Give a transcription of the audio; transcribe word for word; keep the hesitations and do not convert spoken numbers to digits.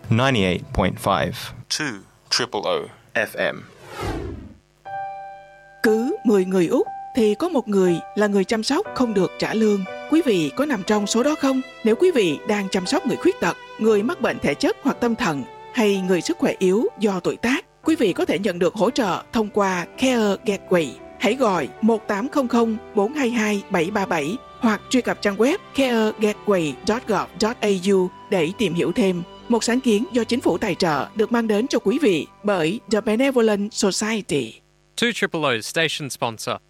ninety-eight point five. two triple O F M. Cứ mười người Úc thì có một người là người chăm sóc không được trả lương. Quý vị có nằm trong số đó không? Nếu quý vị đang chăm sóc người khuyết tật, người mắc bệnh thể chất hoặc tâm thần hay người sức khỏe yếu do tuổi tác, quý vị có thể nhận được hỗ trợ thông qua Care Gateway. Hãy gọi một tám không không bốn hai hai bảy ba bảy hoặc truy cập trang web care gateway chấm gov chấm a u để tìm hiểu thêm. Một sáng kiến do chính phủ tài trợ được mang đến cho quý vị bởi The Benevolent Society. two Triple O's station sponsor.